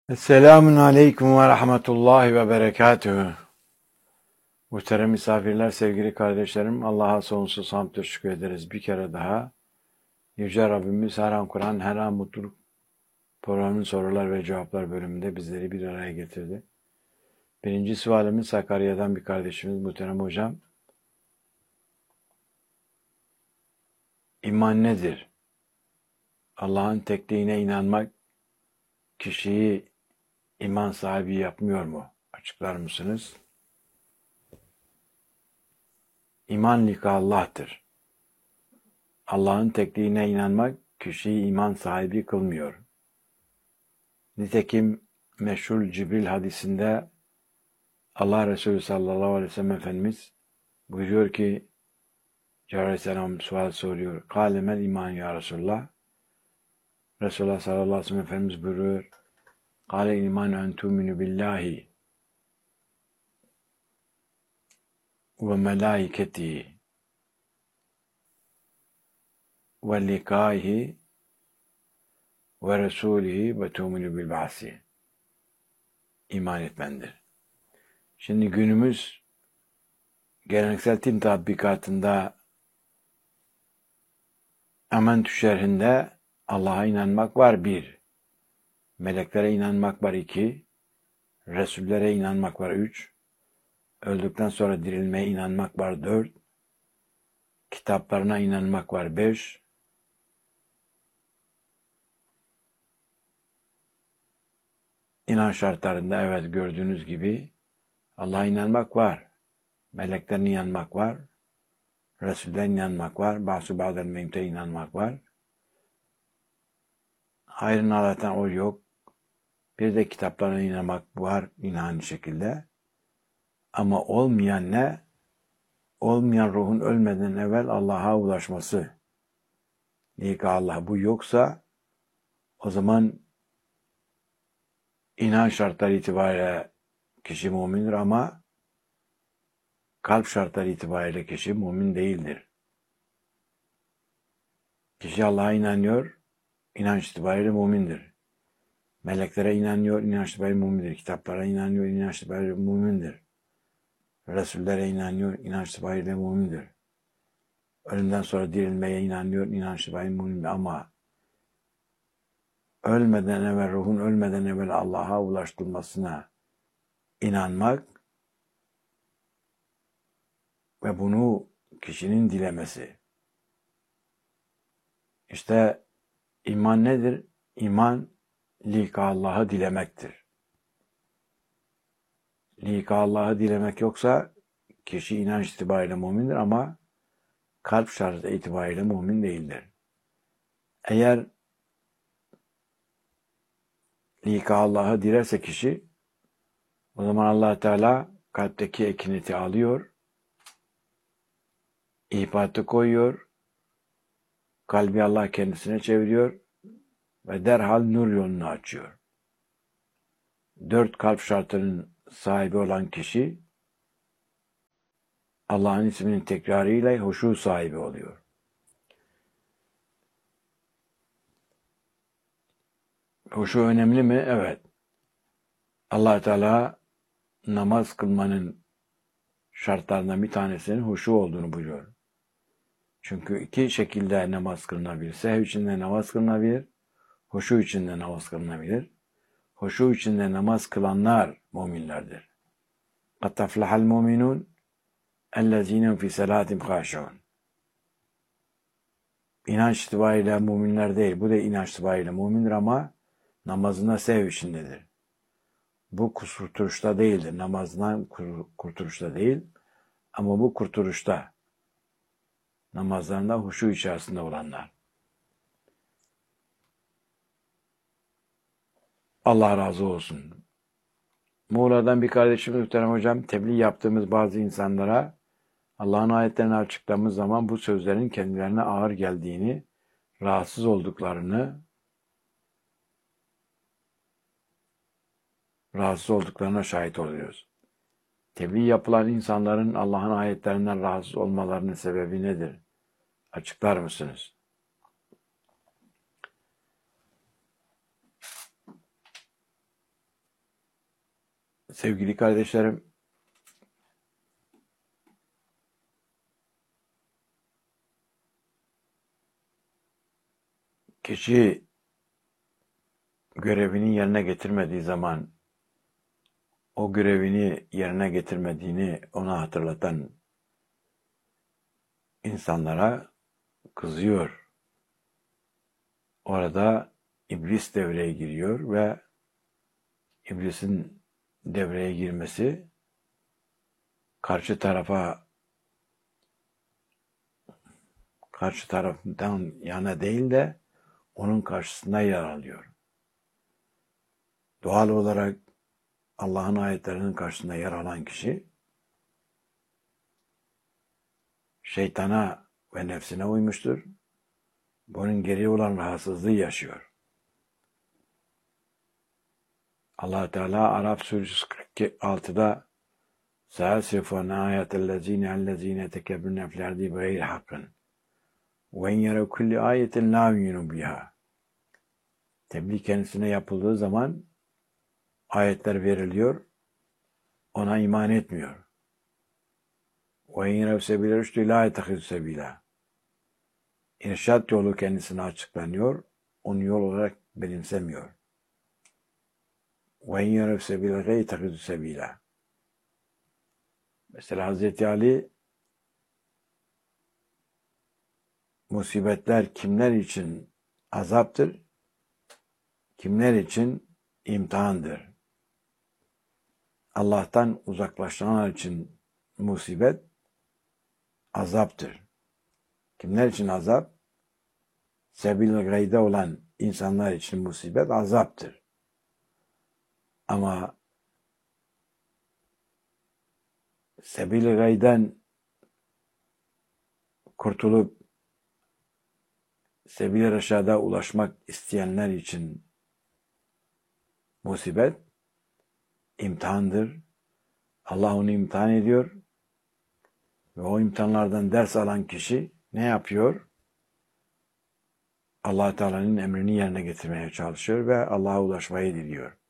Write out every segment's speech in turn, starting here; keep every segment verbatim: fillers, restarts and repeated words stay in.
Esselamun Aleyküm ve Rahmetullahi ve Berekatühü. Muhterem misafirler, sevgili kardeşlerim, Allah'a sonsuz hamd ve şükür ederiz. Bir kere daha Yüce Rabbimiz her an Kur'an, her an mutluluk programının sorular ve cevaplar bölümünde bizleri bir araya getirdi. Birinci sualimiz Sakarya'dan bir kardeşimiz, muhterem hocam. İman nedir? Allah'ın tekliğine inanmak kişiyi iman sahibi yapmıyor mu? Açıklar mısınız? İman lika Allah'tır. Allah'ın tekliğine inanmak kişiyi iman sahibi kılmıyor. Nitekim meşhur Cibril hadisinde Allah Resulü sallallahu aleyhi ve sellem Efendimiz buyuruyor ki Cebrail aleyhisselam sual soruyor. Kâlemel iman ya Resulullah. Resulullah sallallahu aleyhi ve sellem Efendimiz buyuruyor. Kâle iman en tu'minu billahi ve melâiketihi ve likâhi ve Resulihi ve tu'minu bil ba'si. İman etmendir. Şimdi günümüz geleneksel din tatbikatında Amentü şerhinde Allah'a inanmak var bir, meleklere inanmak var iki, Resullere inanmak var üç, öldükten sonra dirilmeye inanmak var dört, kitaplarına inanmak var beş, İnanç şartlarında evet gördüğünüz gibi Allah'a inanmak var, meleklerine inanmak var, Resullerine inanmak var, Ba'su ba'del mevte inanmak var. Hayrın Allah'tan o yok. Bir de kitaplarına inanmak var yine aynı şekilde. Ama olmayan ne? Olmayan ruhun ölmeden evvel Allah'a ulaşması. Lika Allah bu yoksa o zaman inanç şartları itibariyle kişi mümindir ama kalp şartları itibariyle kişi mümin değildir. Kişi Allah'a inanıyor, inanç itibariyle mümindir. Meleklere inanıyor, inanç itibariyle mümindir. Kitaplara inanıyor, inanç itibariyle mümindir. Resullere inanıyor, inanç itibariyle mümindir. Ölümden sonra dirilmeye inanıyor, inanç itibariyle mümindir. Ama ölmeden evvel, ruhun ölmeden evvel Allah'a ulaştırılmasına inanmak ve bunu kişinin dilemesi. İşte iman nedir? İman lika Allah'ı dilemektir. Lika Allah'ı dilemek yoksa kişi inanç itibariyle mümindir ama kalp şartı itibariyle mümin değildir. Eğer lika Allah'ı dilerse kişi o zaman Allah Teala kalpteki ekineti alıyor, ihbatı koyuyor, kalbi Allah kendisine çeviriyor ve derhal nur yolunu açıyor. Dört kalp şartının sahibi olan kişi Allah'ın isminin tekrarıyla huşu sahibi oluyor. Huşu önemli mi? Evet. Allah Teala namaz kılmanın şartlarından bir tanesinin huşu olduğunu buyuruyor. Çünkü iki şekilde namaz kılınabilir. Sehv içinde namaz kılınabilir, huşu içinde namaz kılınabilir. Huşu içinde namaz kılanlar müminlerdir. قَدْ تَفْلَحَ الْمُؤْمِنُونَ اَلَّذ۪ينَ فِي سَلَاتِمْ خَاشِعُونَ. İnanç itibariyle müminler değil. Bu da inanç itibariyle mümindir ama namazına sev içindedir. Bu kurtuluşta değildir. Namazından kurtuluşta değil. Ama bu kurtuluşta. Namazlarında huşu içerisinde olanlar. Allah razı olsun. Muğla'dan bir kardeşimiz muhterem hocam, tebliğ yaptığımız bazı insanlara Allah'ın ayetlerini açıkladığımız zaman bu sözlerin kendilerine ağır geldiğini, rahatsız olduklarını, rahatsız olduklarına şahit oluyoruz. Tebliğ yapılan insanların Allah'ın ayetlerinden rahatsız olmalarının sebebi nedir? Açıklar mısınız? Sevgili kardeşlerim, kişi görevini yerine getirmediği zaman o görevini yerine getirmediğini ona hatırlatan insanlara kızıyor. Orada iblis devreye giriyor ve iblisin devreye girmesi karşı tarafa karşı taraftan yana değil de onun karşısında yer alıyor. Doğal olarak Allah'ın ayetlerinin karşısında yer alan kişi şeytana ve nefsine uymuştur. Bunun geriye olan rahatsızlığı yaşıyor. Allah Teala Araf suresi kırk altıda "Sâsifun âyetellezîne ellezîne tekebbürne fil ardi bigayri hakkın ve en yere kulli ayetin lâ yu'minu biha." Tebliğ kendisine yapıldığı zaman ayetler veriliyor, ona iman etmiyor. Ve en yere sebîle rüştü lâ yetehidü sebîlâ. İrşad yolu kendisine açıklanıyor, onu yol olarak benimsemiyor. Ve en yere sebîle gâ yetehidü sebîlâ. Mesela Hazreti Ali, musibetler kimler için azaptır, kimler için imtihandır. Allah'tan uzaklaşanlar için musibet azaptır. Kimler için azap? Sebil-i gayde olan insanlar için musibet azaptır. Ama sebil-i gayden kurtulup sebil-i reşada ulaşmak isteyenler için musibet imtihandır. Allah onu imtihan ediyor ve o imtihanlardan ders alan kişi ne yapıyor? Allah Teala'nın emrini yerine getirmeye çalışıyor ve Allah'a ulaşmayı diliyor.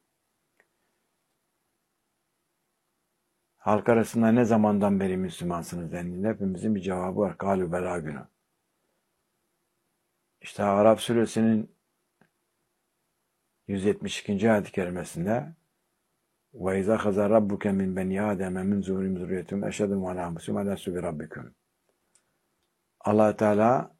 Halk arasında ne zamandan beri Müslümansınız dendiğinde hepimizin bir cevabı var. Kâlü belâ günü. İşte Araf suresinin yüz yetmiş ikinci ayet-i kerimesinde وَاِذَا خَزَى رَبُّكَ مِنْ بَنِي آدَمَ مِنْ زُهُرِهِمْ ذُرِّيَّتَهُمْ اَشْهَدُهُمْ عَلَى أَنفُسِهِمْ أَلَسْتُ بِرَبِّكُمْ. Allah Teala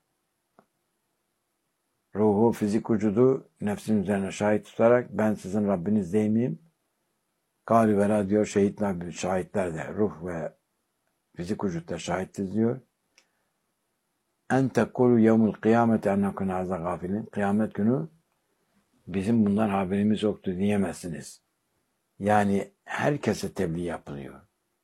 ruhu, fizik vücudu nefsin üzerine şahit tutarak ben sizin Rabbiniz değil miyim? Kâlü belâ diyor, şehitler, şahitler de ruh ve fizik vücutta şahittir diyor. En tekulu yevmul kıyamete ennekun azâ gafilin. Kıyamet günü bizim bundan haberimiz yoktu diyemezsiniz. Yani herkese tebliğ yapılıyor.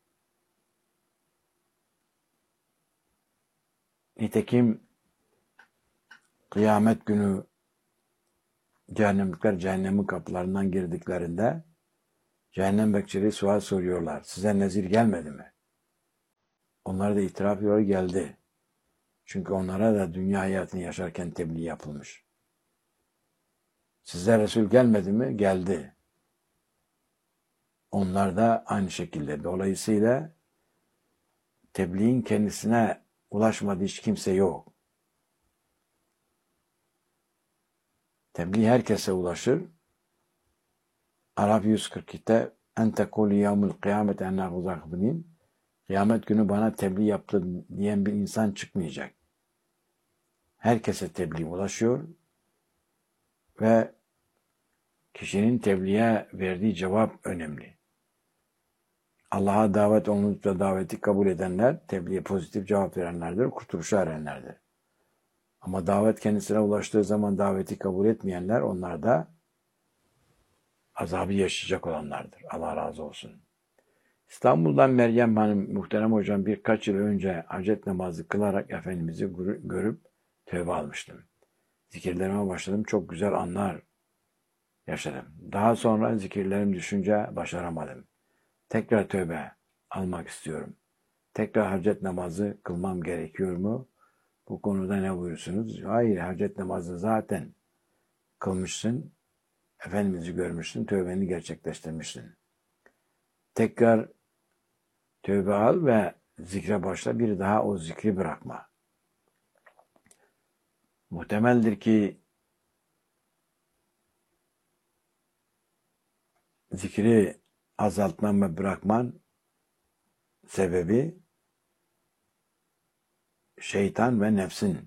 Nitekim kıyamet günü cehennemlikler cehennemin kapılarından girdiklerinde cehennem bekçileri sual soruyorlar. Size nezir gelmedi mi? Onlar da itiraf ediyor, geldi. Çünkü onlara da dünya hayatını yaşarken tebliğ yapılmış. Size Resul gelmedi mi? Geldi. Onlar da aynı şekilde. Dolayısıyla tebliğin kendisine ulaşmadığı hiç kimse yok. Tebliğ herkese ulaşır. Araf yüz kırk ikide en tekûlü yevmül kıyamet ennâ guzâkbinin. Kıyamet günü bana tebliğ yaptı diyen bir insan çıkmayacak. Herkese tebliğ ulaşıyor ve kişinin tebliğe verdiği cevap önemli. Allah'a davet olunup da daveti kabul edenler, tebliğe pozitif cevap verenlerdir, kurtuluşa erenlerdir. Ama davet kendisine ulaştığı zaman daveti kabul etmeyenler, onlar da azabı yaşayacak olanlardır. Allah razı olsun. İstanbul'dan Meryem Hanım, muhterem hocam, birkaç yıl önce hacet namazı kılarak Efendimiz'i görüp tövbe almıştım. Zikirlerime başladım. Çok güzel anlar yaşadım. Daha sonra zikirlerim düşünce başaramadım. Tekrar tövbe almak istiyorum. Tekrar hacet namazı kılmam gerekiyor mu? Bu konuda ne buyursunuz? Hayır, hacet namazı zaten kılmışsın. Efendimiz'i görmüşsün, tövbeni gerçekleştirmişsin. tekrar tövbe al ve zikre başla, bir daha o zikri bırakma. Muhtemeldir ki zikri azaltman ve bırakman sebebi şeytan ve nefsin.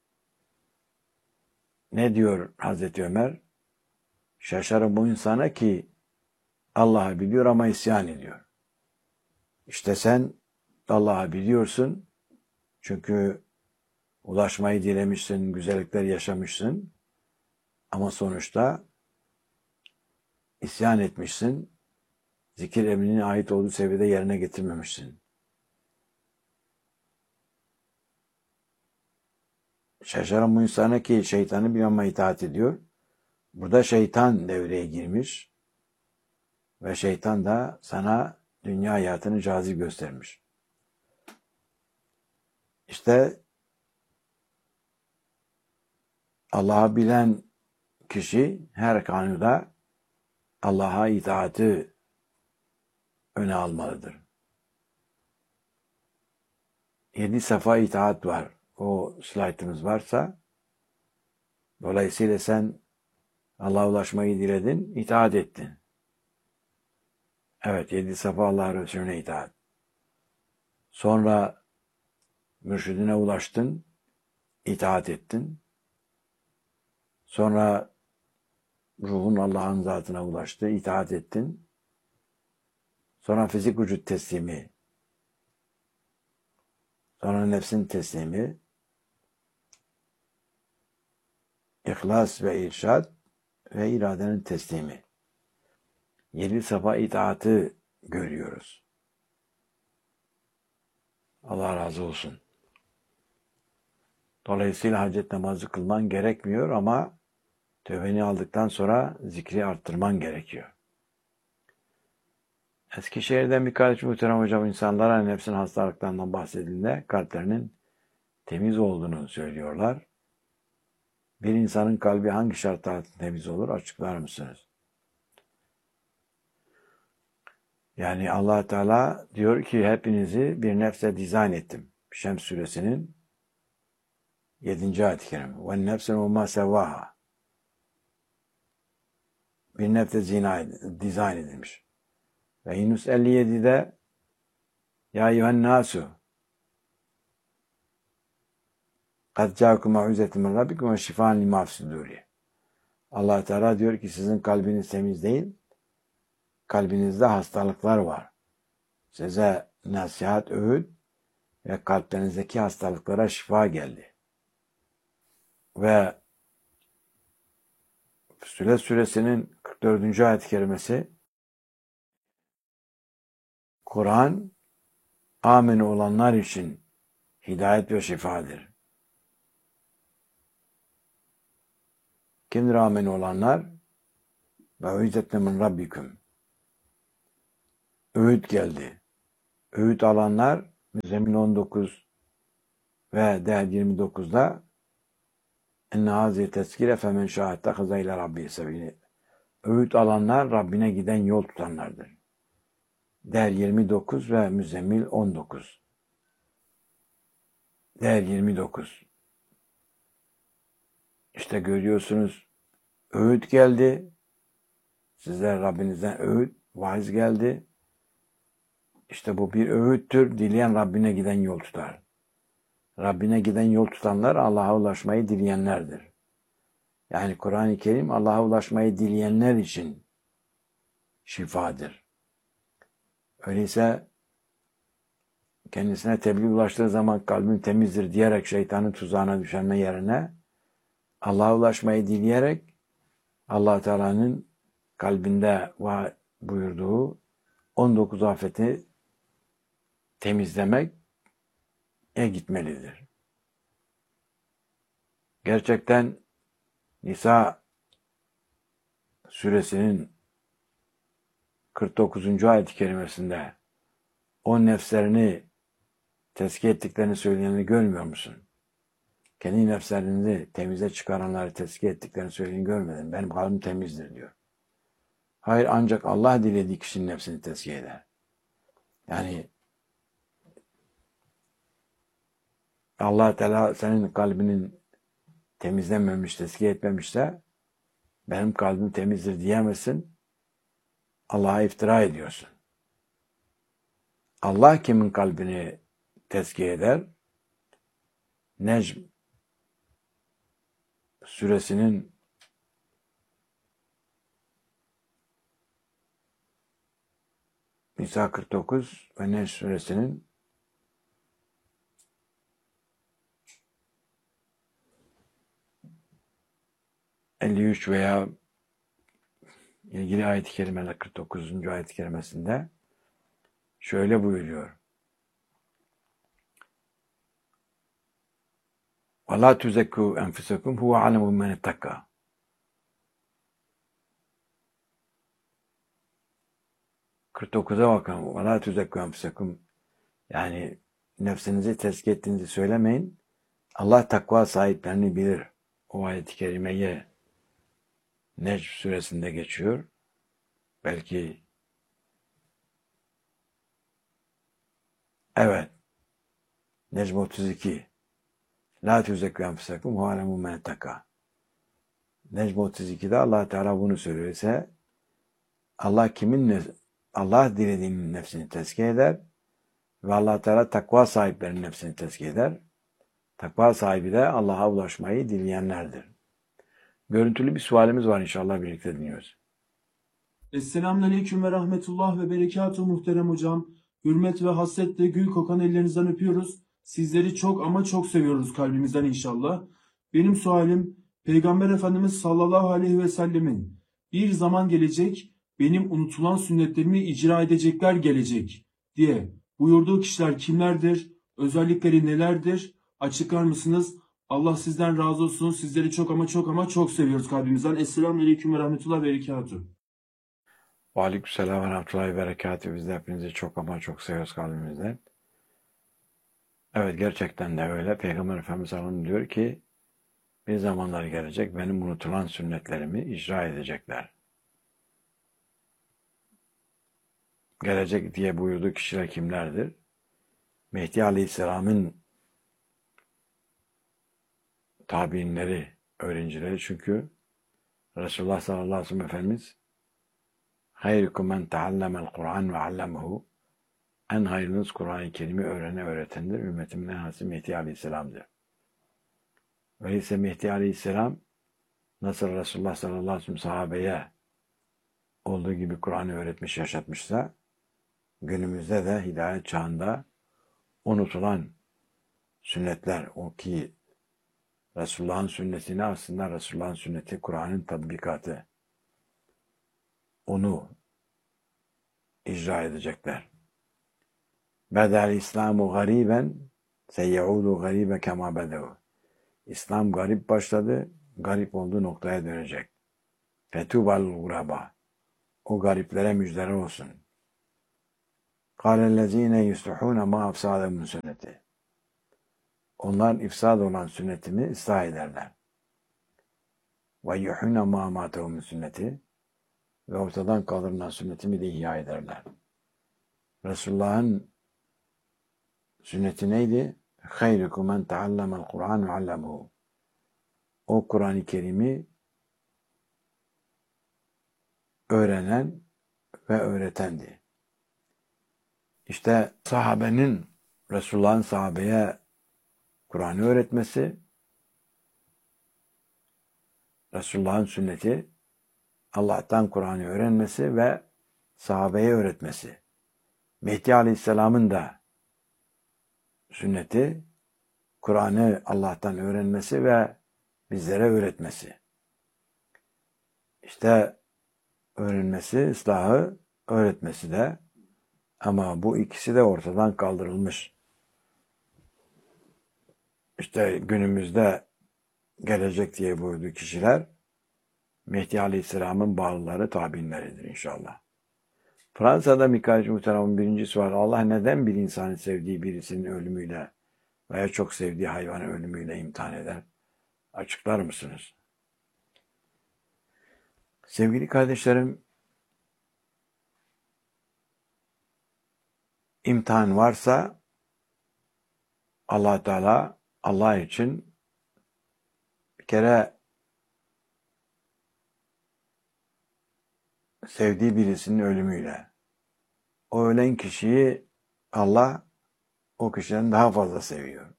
Ne diyor Hazreti Ömer? Şaşarım bu insana ki Allah'ı biliyor ama isyan ediyor. İşte sen Allah'ı biliyorsun çünkü ulaşmayı dilemişsin, güzellikler yaşamışsın ama sonuçta isyan etmişsin, zikir emrinin ait olduğu seviyede yerine getirmemişsin. Şaşarım bu insana ki şeytanı bir ama itaat ediyor. Burada şeytan devreye girmiş ve şeytan da sana dünya hayatını cazip göstermiş. İşte Allah'ı bilen kişi her konuda Allah'a itaati öne almalıdır. Yedi safa itaat var. O slaytımız varsa, dolayısıyla sen Allah'a ulaşmayı diledin, itaat ettin. Evet, yedi safa Allah Resulüne itaat. Sonra mürşidine ulaştın, itaat ettin. Sonra ruhun Allah'ın zatına ulaştı, itaat ettin. Sonra fizik vücut teslimi, sonra nefsin teslimi, ihlas ve irşad ve iradenin teslimi. Yedi safa itaatı görüyoruz. Allah razı olsun. Dolayısıyla hacet namazı kılman gerekmiyor ama tövbeni aldıktan sonra zikri arttırman gerekiyor. Eskişehir'den birkaç muhterem hocam insanlara nefsin hastalıklarından bahsedildiğinde kalplerinin temiz olduğunu söylüyorlar. Bir insanın kalbi hangi şartlarda temiz olur açıklar mısınız? Yani Allah Teala diyor ki hepinizi bir nefse dizayn ettim. Şems suresinin yedinci ayet-i kerime. Ve nefsen ve ma sevvaha. Bir nefse dizayn edilmiş. Ve Yunus elli yedide Ya eyyühen nasu kad ca'akum mau'izetun min rabbikum ve şifaan lima fis-sudûri. Allah Teala diyor ki sizin kalbiniz temiz değil, kalbinizde hastalıklar var. Size nasihat, öğüt ve kalplerinizdeki hastalıklara şifa geldi. Ve Fussilet suresinin kırk dördüncü ayet-i kerimesi Kur'an amin olanlar için hidayet ve şifadır. Kimdir amin olanlar? Ve uizetne min rabbikum. Öğüt geldi. Öğüt alanlar Müzzemmil on dokuz ve Değer yirmi dokuzda enne hazi tezkire femen şahette hıza ile rabbi sebili. Öğüt alanlar Rabbine giden yol tutanlardır. Değer yirmi dokuz ve Müzzemmil on dokuz. Değer yirmi dokuz. İşte görüyorsunuz öğüt geldi. Size Rabbinizden öğüt, vaiz geldi. İşte bu bir öğüttür. Dileyen Rabbine giden yol tutar. Rabbine giden yol tutanlar Allah'a ulaşmayı dileyenlerdir. Yani Kur'an-ı Kerim Allah'a ulaşmayı dileyenler için şifadır. Öyleyse kendisine tebliğ ulaştığı zaman kalbim temizdir diyerek şeytanın tuzağına düşenme yerine Allah'a ulaşmayı dileyerek Allah Teala'nın kalbinde var buyurduğu on dokuz afeti temizlemek e gitmelidir. Gerçekten Nisa suresinin kırk dokuzuncu ayet-i kerimesinde o nefslerini tezkiye ettiklerini söyleyenleri görmüyor musun? Kendi nefslerini temize çıkaranları tezkiye ettiklerini söyleyeni görmedin. Benim kalbim temizdir diyor. Hayır, ancak Allah dilediği kişinin nefsini tezkiye eder. Yani Allah Teala senin kalbinin temizlenmemiş, tezkiye etmemişse benim kalbim temizdir diyemezsin. Allah'a iftira ediyorsun. Allah kimin kalbini tezkiye eder? Necm suresinin Nisa kırk dokuz ve Necm suresinin elli üç veya ilgili ayet-i kerimeler kırk dokuzuncu ayet-i kerimesinde şöyle buyuruyor. وَلَا تُزَكُّوا أَنْفُسَكُمْ هُوَ عَلَمُ مَنِ اتَّقَى kırk dokuza bakın. وَلَا تُزَكُّوا أَنْفُسَكُمْ Yani nefsinizi tezkiye ettiğinizi söylemeyin. Allah takva sahiplerini bilir. O ayet-i kerimeye Necm suresinde geçiyor. Belki evet. Necm otuz iki. La tüzekkü enfusekum hu alemu men etteka. Necm otuz ikide Allah Teala bunu söylüyor ise Allah kimin nef- Allah dilediğinin nefsini tezkiye eder ve Allah Teala takva sahiplerinin nefsini tezkiye eder. Takva sahibi de Allah'a ulaşmayı dileyenlerdir. Görüntülü bir sualimiz var, inşallah birlikte dinliyoruz. Esselamun ve rahmetullah ve berekatuhu muhterem hocam. Hürmet ve hasretle gül kokan ellerinizden öpüyoruz. Sizleri çok ama çok seviyoruz kalbimizden inşallah. Benim sualim, Peygamber Efendimiz sallallahu aleyhi ve sellemin bir zaman gelecek, benim unutulan sünnetlerimi icra edecekler gelecek diye buyurduğu kişiler kimlerdir? Özellikleri nelerdir? Açıklar mısınız? Allah sizden razı olsun. Sizleri çok ama çok ama çok seviyoruz kalbimizden. Esselamun aleyküm ve rahmetullah ve berekatuhu. Aleykümselam ve rahmetullahi ve berekatuhu. Biz de hepinizi çok ama çok seviyoruz kalbimizden. Evet, gerçekten de öyle. Peygamber Efendimiz Aleyhisselam diyor ki bir zamanlar gelecek, benim unutulan sünnetlerimi icra edecekler. Gelecek diye buyurduğu kişiler kimlerdir? Mehdi Aleyhisselam'ın tabiinleri, öğrencileri. Çünkü Resulullah sallallahu aleyhi ve sellem Efendimiz hayrukum men teallemel Kur'an ve allemehu, en hayırlınız Kur'an-ı Kerim'i öğrene öğretendir. Ümmetimin en hası Mehdi Aleyhisselam'dır. Öyleyse Mehdi Aleyhisselam nasıl Resulullah sallallahu aleyhi ve sellem sahabeye olduğu gibi Kur'an'ı öğretmiş, yaşatmışsa günümüzde de hidayet çağında unutulan sünnetler, o ki Resulullah'ın sünnetini aslında Resulullah'ın sünneti Kur'an'ın tatbikatı, onu icra edecekler. Bedel İslamu gariben seyeudu garibe kema bedevu. İslam garip başladı, garip olduğu noktaya dönecek. Fetubal guraba. O gariplere müjdeler olsun. Kâlellezîne yuslihûne mâ afsâde min sünneti. Onlar ifsad olan sünnetimi ıslah ederler. Ve yuhûne mâ mâtehu min sünneti. Ve ortadan kaldırılan sünnetimi de ihya ederler. Resulullah'ın sünneti neydi? Hayrukum men teallemel Kur'an ve allemuhu. O Kur'an-ı Kerim'i öğrenen ve öğretendi. İşte sahabenin, Resulullah'ın sahabeye Kur'an'ı öğretmesi, Resulullah'ın sünneti, Allah'tan Kur'an'ı öğrenmesi ve sahabeye öğretmesi. Mehdi Aleyhisselam'ın da sünneti, Kur'an'ı Allah'tan öğrenmesi ve bizlere öğretmesi. İşte öğrenmesi, ıslahı, öğretmesi de, ama bu ikisi de ortadan kaldırılmış. İşte günümüzde gelecek diye buyurduğu kişiler Mehdi Aleyhisselam'ın bağlıları, tabiinleridir inşallah. Fransa'da Mikail Muhterem'in birincisi var. Allah neden bir insanı sevdiği birisinin ölümüyle veya çok sevdiği hayvanın ölümüyle imtihan eder? Açıklar mısınız? Sevgili kardeşlerim, imtihan varsa Allah Teala Allah için bir kere sevdiği birisinin ölümüyle, o ölen kişiyi Allah o kişiden daha fazla seviyor.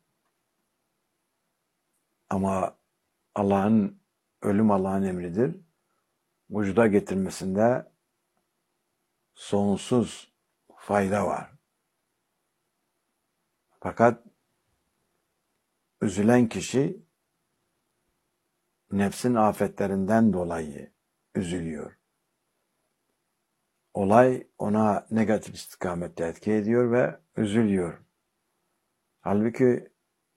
Ama Allah'ın ölüm Allah'ın emridir. Vücuda getirmesinde sonsuz fayda var. Fakat üzülen kişi nefsin afetlerinden dolayı üzülüyor. Olay ona negatif istikamette etki ediyor ve üzülüyor. Halbuki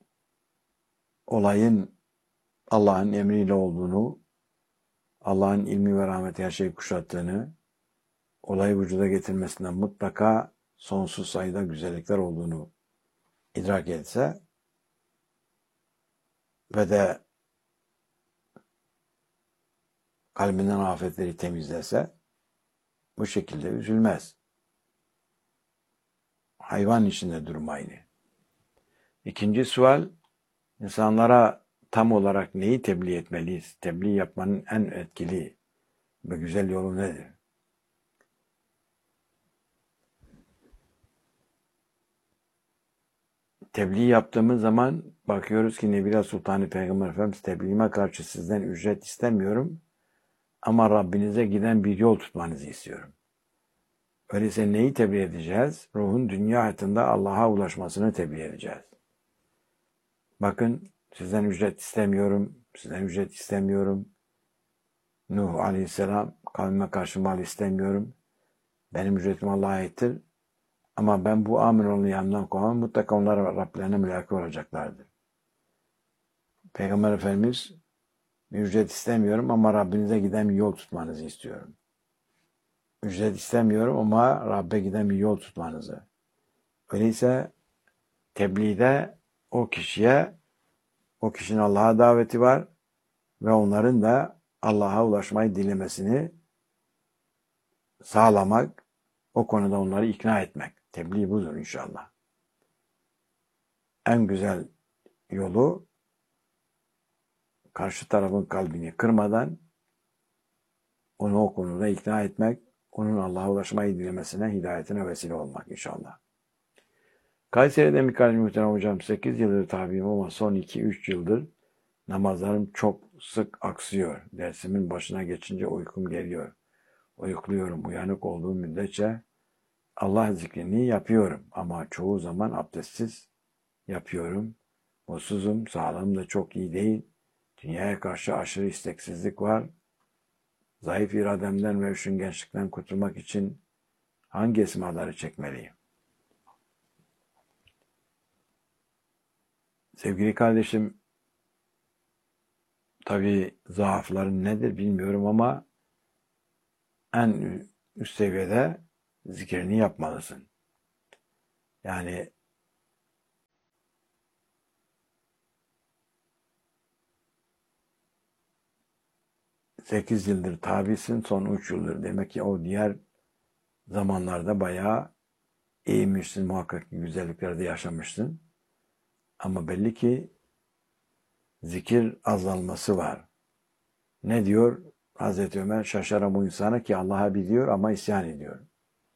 olayın Allah'ın emriyle olduğunu, Allah'ın ilmi ve rahmeti her şeyi kuşattığını, olayı vücuda getirmesinden mutlaka sonsuz sayıda güzellikler olduğunu idrak etse ve de kalbinden afetleri temizlese bu şekilde üzülmez. Hayvan içinde durum aynı. İkinci sual, insanlara tam olarak neyi tebliğ etmeliyiz? Tebliğ yapmanın en etkili ve güzel yolu nedir? Tebliğ yaptığımız zaman bakıyoruz ki Nebiler Sultanı Peygamber Efendimiz tebliğime karşı sizden ücret istemiyorum ama Rabbinize giden bir yol tutmanızı istiyorum. Öyleyse neyi tebliğ edeceğiz? Ruhun dünya hayatında Allah'a ulaşmasını tebliğ edeceğiz. Bakın sizden ücret istemiyorum, sizden ücret istemiyorum. Nuh Aleyhisselam kavmime karşı mal istemiyorum. Benim ücretim Allah'a aittir. Ama ben bu Amiroğlu'nun yanından kovmam, mutlaka onlar Rablerine mülaki olacaklardır. Peygamber Efendimiz bir ücret istemiyorum ama Rabbinize giden bir yol tutmanızı istiyorum. Ücret istemiyorum ama Rabbe giden bir yol tutmanızı. Öyleyse tebliğde o kişiye, o kişinin Allah'a daveti var ve onların da Allah'a ulaşmayı dilemesini sağlamak, o konuda onları ikna etmek. Tebliğ budur inşallah. En güzel yolu karşı tarafın kalbini kırmadan onu o konuda ikna etmek, onun Allah'a ulaşmayı dilemesine, hidayetine vesile olmak inşallah. Kayseri'de Mikail Muhterem Hocam sekiz yıldır tabiyim ama son iki üç yıldır namazlarım çok sık aksıyor. Dersimin başına geçince uykum geliyor. Uyukluyorum. Uyanık olduğum müddetçe Allah zikrini yapıyorum ama çoğu zaman abdestsiz yapıyorum. Mutsuzum, sağlığım da çok iyi değil. Dünyaya karşı aşırı isteksizlik var. Zayıf irademden ve üşengeçlikten kurtulmak için hangi esmaları çekmeliyim? Sevgili kardeşim, tabii zaafların nedir bilmiyorum ama en üst seviyede zikrini yapmalısın. Yani sekiz yıldır tabisin, son üç yıldır. Demek ki o diğer zamanlarda bayağı iyiymişsin, muhakkak ki güzelliklerde yaşamışsın. Ama belli ki zikir azalması var. Ne diyor Hazreti Ömer? Şaşaran bu insana ki Allah'a biliyor ama isyan ediyor.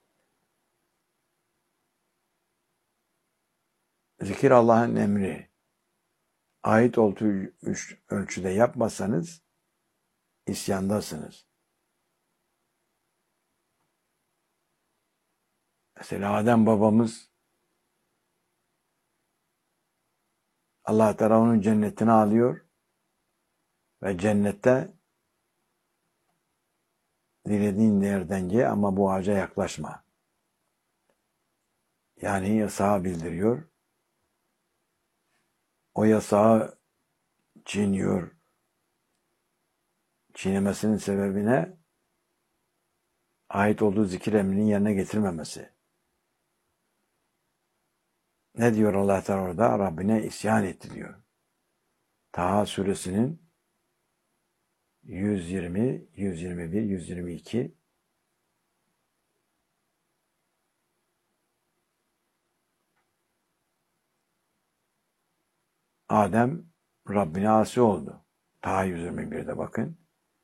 Zikir Allah'ın emri. Ait olduğu ölçüde yapmasanız isyandasınız. Mesela Adem babamız Allah Teala onun cennetine alıyor ve cennette dilediğin yerden ye ama bu ağaca yaklaşma. Yani yasağı bildiriyor. O yasağı çiğniyor. Çiğnemesinin sebebine ait olduğu zikir emrinin yerine getirmemesi. Ne diyor Allah Teala orada? Rabbine isyan etti diyor. Taha suresinin yüz yirmi, yüz yirmi bir, yüz yirmi iki Adem Rabbine asi oldu. Ta yüz yirmi birde bakın.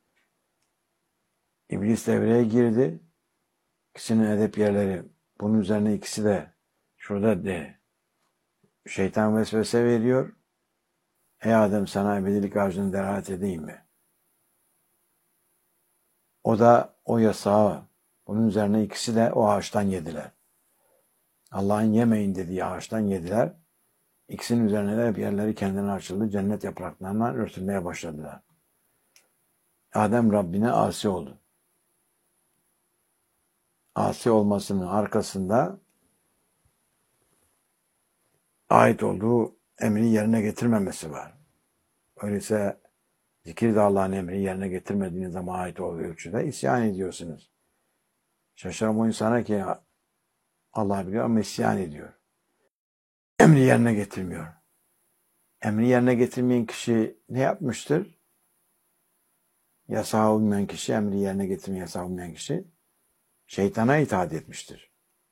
İblis devreye girdi. İkisinin edep yerleri. Bunun üzerine ikisi de şurada de şeytan vesvese veriyor. Ey Adem, sana ebedilik ağacını delalet edeyim mi? O da o yasağı. Bunun üzerine ikisi de o ağaçtan yediler. Allah'ın yemeyin dediği ağaçtan yediler. İkisinin üzerine de hep yerleri kendine açıldı. Cennet yapraklarından örtülmeye başladılar. Adem Rabbine asi oldu. Asi olmasının arkasında ait olduğu emri yerine getirmemesi var. Öyleyse zikir de Allah'ın emri yerine getirmediğiniz zaman ait olduğu ölçüde isyan ediyorsunuz. Şaşırım o insana ki Allah biliyor ama isyan ediyor. Emri yerine getirmiyor. Emri yerine getirmeyen kişi ne yapmıştır? Yasağa uymayan kişi, emri yerine getirmeyen yasağa uymayan kişi şeytana itaat etmiştir.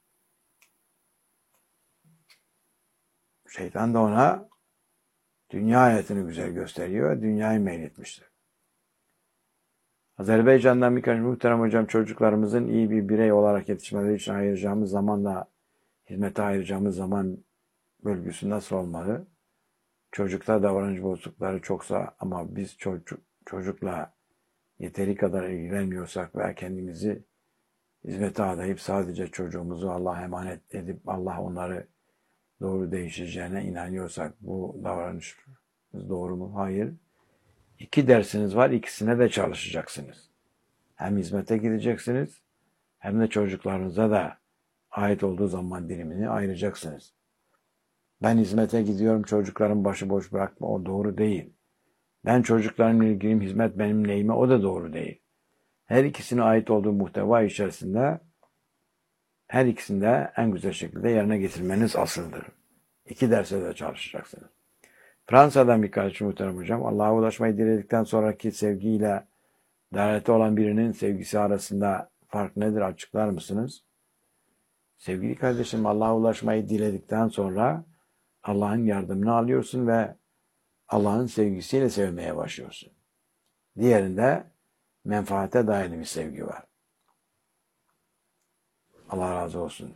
Şeytan da ona dünya hayatını güzel gösteriyor, dünyayı meyletmiştir. Azerbaycan'dan birkaç muhterem hocam, çocuklarımızın iyi bir birey olarak yetişmeleri için ayıracağımız zamanla hizmete ayıracağımız zaman bölgüsü nasıl olmalı? Çocukta davranış bozuklukları çoksa ama biz çocuk, çocukla yeteri kadar ilgilenmiyorsak veya kendimizi hizmete adayıp sadece çocuğumuzu Allah'a emanet edip Allah onları doğru değişeceğine inanıyorsak bu davranış doğru mu? Hayır. İki dersiniz var, ikisine de çalışacaksınız. Hem hizmete gideceksiniz hem de çocuklarınıza da ait olduğu zaman dilimini ayıracaksınız. Ben hizmete gidiyorum, çocuklarım başıboş bırakma, o doğru değil. Ben çocuklarımla ilgiliyim, hizmet benim neyime, o da doğru değil. Her ikisine ait olduğu muhteva içerisinde her ikisinde en güzel şekilde yerine getirmeniz asıldır. İki derse de çalışacaksınız. Fransa'dan birkaç muhterem hocam, Allah'a ulaşmayı diledikten sonraki sevgiyle dairete olan birinin sevgisi arasında fark nedir, açıklar mısınız? Sevgili kardeşim, Allah'a ulaşmayı diledikten sonra Allah'ın yardımını alıyorsun ve Allah'ın sevgisiyle sevmeye başlıyorsun. Diğerinde menfaate dayalı bir sevgi var. Allah razı olsun.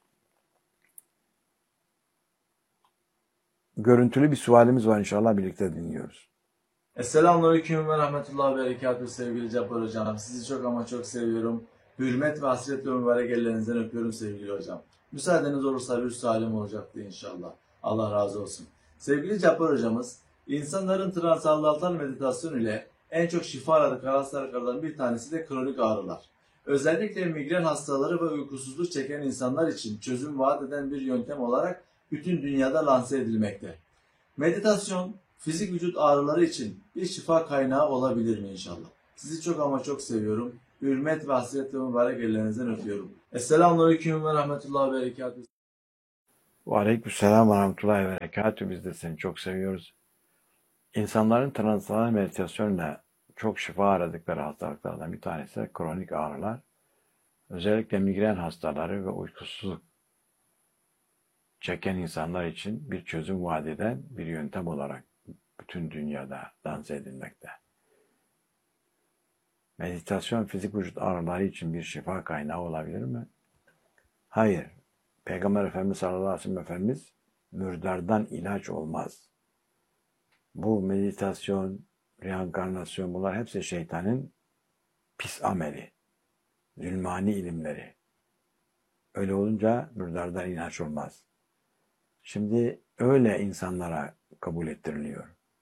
Görüntülü bir sualimiz var, inşallah birlikte dinliyoruz. Selamünaleyküm ve rahmetullahi ve berekatuhu sevgili Cabbar hocam. Sizi çok ama çok seviyorum. Hürmet ve hasretle mübarek ellerinizden öpüyorum sevgili hocam. Müsaadeniz olursa bir sualim olacaktı inşallah. Allah razı olsun. Sevgili Cabbar hocamız, insanların transandantal meditasyon ile en çok şifa aradıkları hastalıklardan bir tanesi de kronik ağrılar. Özellikle migren hastaları ve uykusuzluk çeken insanlar için çözüm vaat eden bir yöntem olarak bütün dünyada lanse edilmekte. Meditasyon, fizik vücut ağrıları için bir şifa kaynağı olabilir mi inşallah? Sizi çok ama çok seviyorum. Hürmet ve hasretle mübarek ellerinizden öpüyorum. Esselamunaleyküm ve rahmetullahi ve berekatuhu. Ve aleykümselam ve rahmetullahi ve berekatuhu. Biz de seni çok seviyoruz. İnsanların transandantal meditasyonla çok şifa aradıkları hastalıklardan bir tanesi de kronik ağrılar. Özellikle migren hastaları ve uykusuzluk çeken insanlar için bir çözüm vaat eden bir yöntem olarak bütün dünyada dans edilmekte. Meditasyon fizik vücut ağrıları için bir şifa kaynağı olabilir mi? Hayır. Peygamber Efendimiz sallallahu aleyhi ve sellem Efendimiz mürdardan ilaç olmaz. Bu meditasyon, reenkarnasyon, bunlar hepsi şeytanın pis ameli, zulmani ilimleri. Öyle olunca mürdardan ilaç olmaz. Şimdi öyle insanlara kabul ettiriliyor.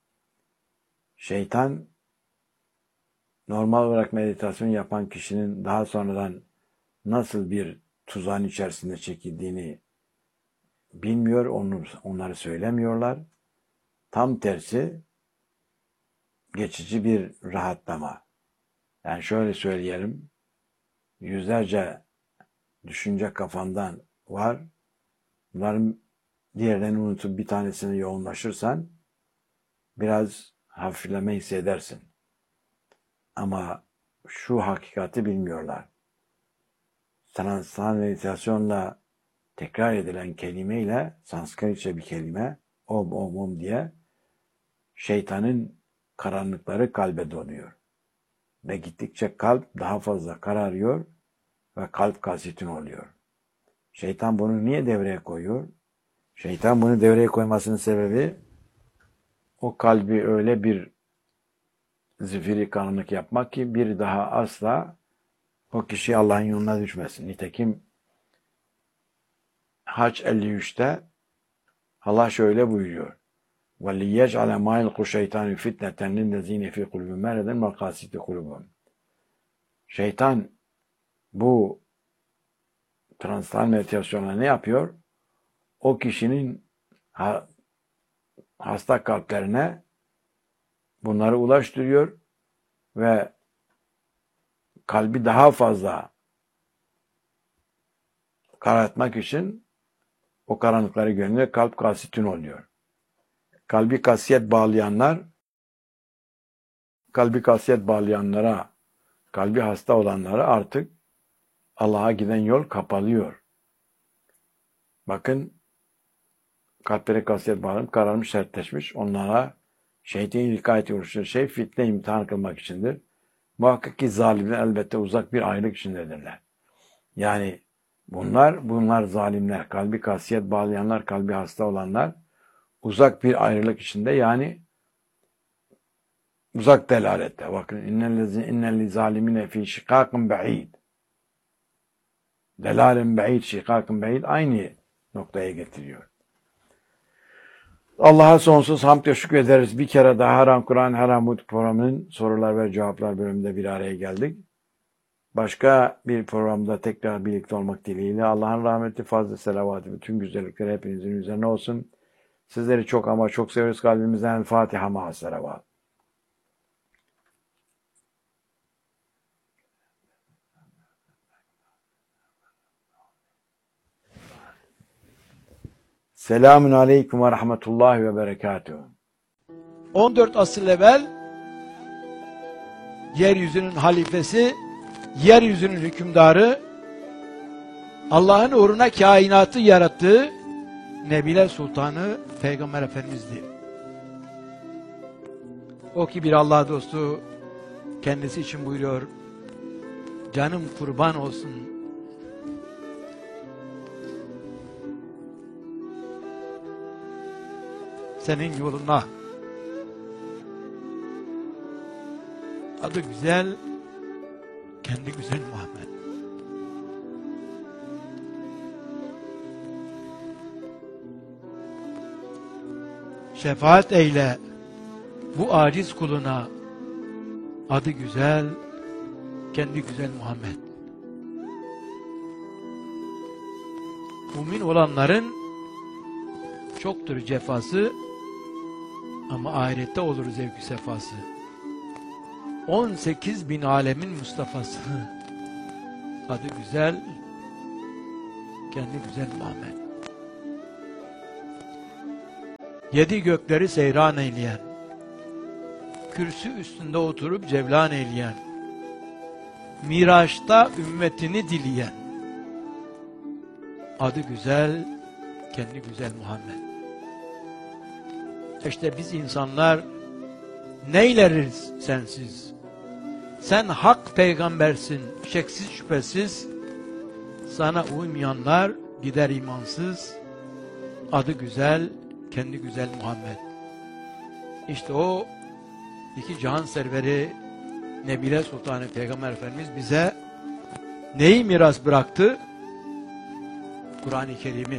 Şeytan normal olarak meditasyon yapan kişinin daha sonradan nasıl bir tuzağın içerisinde çekildiğini bilmiyor, onu, onları söylemiyorlar. Tam tersi geçici bir rahatlama. Yani şöyle söyleyelim, yüzlerce düşünce kafandan var. Bunların diğerlerini unutup bir tanesine yoğunlaşırsan biraz hafifleme hissedersin. Ama şu hakikati bilmiyorlar. Transandantal meditasyonla tekrar edilen kelimeyle, Sanskritçe bir kelime, om om om diye, şeytanın karanlıkları kalbe donuyor. Ve gittikçe kalp daha fazla kararıyor ve kalp kasitin oluyor. Şeytan bunu niye devreye koyuyor? Şeytan bunu devreye koymasının sebebi o kalbi öyle bir zifiri karanlık yapmak ki bir daha asla o kişi Allah'ın yoluna düşmesin. Nitekim Hac elli üçte Allah şöyle buyuruyor. وَلِيَجْعَلَ مَا يَلْقُ الشَّيْطَانُ فِتْنَةً لِلَّذ۪ينَ ف۪ي قُلُوبِهِمْ مَرَضٌ وَالْقَاسِيَةِ قُلُوبُهُمْ. Şeytan bu transtal meditasyonla ne yapıyor? O kişinin ha, hasta kalplerine bunları ulaştırıyor ve kalbi daha fazla karartmak için o karanlıkları gönlüne kalp kasitün oluyor. Kalbi kasiyet bağlayanlar, kalbi kasiyet bağlayanlara, kalbi hasta olanlara artık Allah'a giden yol kapalıyor. Bakın, kalplere kasiyet bağlanıp kararmış, sertleşmiş. Onlara şeytan hikayeti oluşturan şey fitne imtihan kılmak içindir. Muhakkak ki zalimler elbette uzak bir ayrılık içindedirler. Yani bunlar, bunlar zalimler, kalbi kasiyet bağlayanlar, kalbi hasta olanlar uzak bir ayrılık içinde, yani uzak delalette. Bakın, innellezi zalimine fi şikâkın ba'id. Delalin ba'id, şikâkın ba'id aynı noktaya getiriyor. Allah'a sonsuz hamd ve şükrederiz. Bir kere daha Haram Kur'an Haram Hud programının sorular ve cevaplar bölümünde bir araya geldik. Başka bir programda tekrar birlikte olmak dileğiyle Allah'ın rahmeti, fazla selavatı, bütün güzellikleri hepinizin üzerine olsun. Sizleri çok ama çok seviyoruz kalbimizden. Fatiha ma'a selavat. Selamun aleyküm ve rahmetullahi ve berekatuhu. on dört asır evvel yeryüzünün halifesi, yeryüzünün hükümdarı, Allah'ın uğruna kainatı yarattığı Nebiler Sultanı Peygamber Efendimiz'di. O ki bir Allah dostu kendisi için buyuruyor, canım kurban olsun senin yoluna. Adı güzel, kendi güzel Muhammed. Şefaat eyle bu aciz kuluna. Adı güzel, kendi güzel Muhammed. Mümin olanların çoktur cefası ama ahirette olur zevk-i sefası. on sekiz bin alemin Mustafa'sı. Adı güzel, kendi güzel Muhammed. Yedi gökleri seyran eyleyen, kürsü üstünde oturup cevlan eyleyen, Miraç'ta ümmetini dileyen, adı güzel, kendi güzel Muhammed. İşte biz insanlar neyleriz sensiz? Sen hak peygambersin, şeksiz şüphesiz. Sana uymayanlar gider imansız. Adı güzel, kendi güzel Muhammed. İşte o iki cihan serveri Nebile Sultanı Peygamber Efendimiz bize neyi miras bıraktı? Kur'an-ı Kerim'i.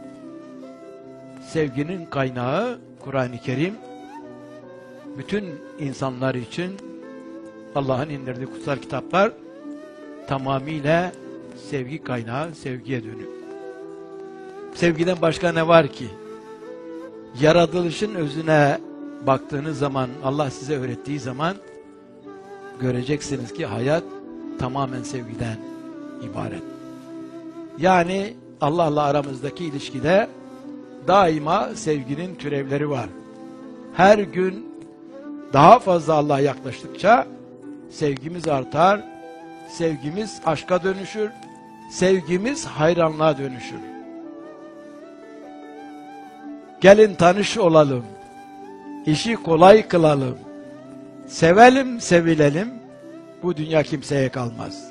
Sevginin kaynağı Kur'an-ı Kerim. Bütün insanlar için Allah'ın indirdiği kutsal kitaplar tamamıyla sevgi kaynağı, sevgiye dönük. Sevgiden başka ne var ki? Yaratılışın özüne baktığınız zaman, Allah size öğrettiği zaman göreceksiniz ki hayat tamamen sevgiden ibaret. Yani Allah'la aramızdaki ilişkide daima sevginin türevleri var. Her gün daha fazla Allah'a yaklaştıkça sevgimiz artar, sevgimiz aşka dönüşür, sevgimiz hayranlığa dönüşür. Gelin tanış olalım, işi kolay kılalım. Sevelim, sevilelim. Bu dünya kimseye kalmaz.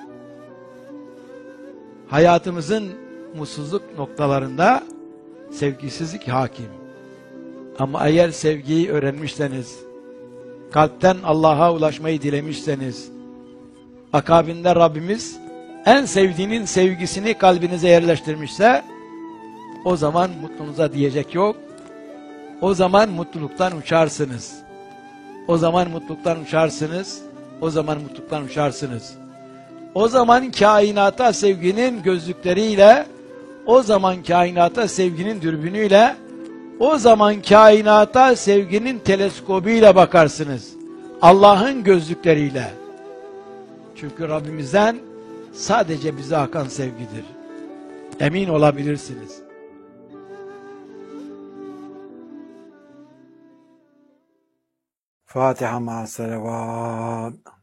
Hayatımızın mutsuzluk noktalarında sevgisizlik hakim. Ama eğer sevgiyi öğrenmişseniz, kalpten Allah'a ulaşmayı dilemişseniz, akabinde Rabbimiz en sevdiğinin sevgisini kalbinize yerleştirmişse, o zaman mutluluğunuza diyecek yok. O zaman mutluluktan uçarsınız. O zaman mutluluktan uçarsınız. O zaman mutluluktan uçarsınız. O zaman kainata sevginin gözlükleriyle, o zaman kainata sevginin dürbünüyle, o zaman kainata sevginin teleskobuyla bakarsınız. Allah'ın gözlükleriyle. Çünkü Rabbimizden sadece bize akan sevgidir. Emin olabilirsiniz. Fatiha ma salavat.